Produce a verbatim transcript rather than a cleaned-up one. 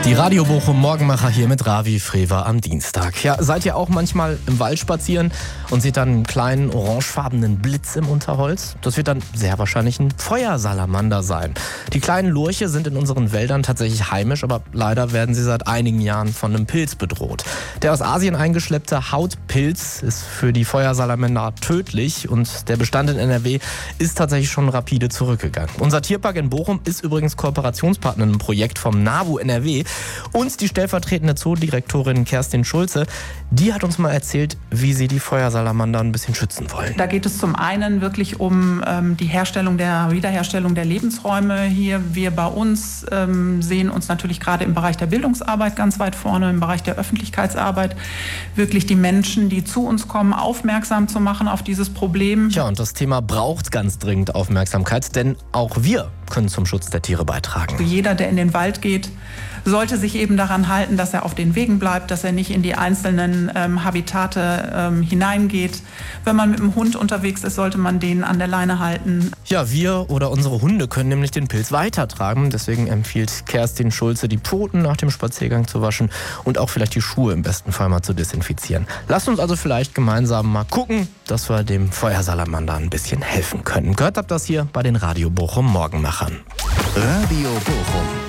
Die Radio Bochum Morgenmacher hier mit Ravi Frewer am Dienstag. Ja, seid ihr auch manchmal im Wald spazieren und seht dann einen kleinen orangefarbenen Blitz im Unterholz? Das wird dann sehr wahrscheinlich ein Feuersalamander sein. Die kleinen Lurche sind in unseren Wäldern tatsächlich heimisch, aber leider werden sie seit einigen Jahren von einem Pilz bedroht. Der aus Asien eingeschleppte Hautpilz ist für die Feuersalamander tödlich und der Bestand in N R W ist tatsächlich schon rapide zurückgegangen. Unser Tierpark in Bochum ist übrigens Kooperationspartner im Projekt vom NABU N R W. Und die stellvertretende Zoodirektorin Kerstin Schulze, die hat uns mal erzählt, wie sie die Feuersalamander ein bisschen schützen wollen. Da geht es zum einen wirklich um ähm, die Herstellung der Wiederherstellung der Lebensräume hier. Wir bei uns ähm, sehen uns natürlich gerade im Bereich der Bildungsarbeit ganz weit vorne, im Bereich der Öffentlichkeitsarbeit, wirklich die Menschen, die zu uns kommen, aufmerksam zu machen auf dieses Problem. Ja, und das Thema braucht ganz dringend Aufmerksamkeit, denn auch wir können zum Schutz der Tiere beitragen. Jeder, der in den Wald geht, sollte sich eben daran halten, dass er auf den Wegen bleibt, dass er nicht in die einzelnen ähm, Habitate ähm, hineingeht. Wenn man mit dem Hund unterwegs ist, sollte man den an der Leine halten. Ja, wir oder unsere Hunde können nämlich den Pilz weitertragen. Deswegen empfiehlt Kerstin Schulze, die Pfoten nach dem Spaziergang zu waschen und auch vielleicht die Schuhe im besten Fall mal zu desinfizieren. Lasst uns also vielleicht gemeinsam mal gucken, dass wir dem Feuersalamander ein bisschen helfen können. Gehört habt das hier bei den Radio Bochum Morgenmachern. Radio Bochum.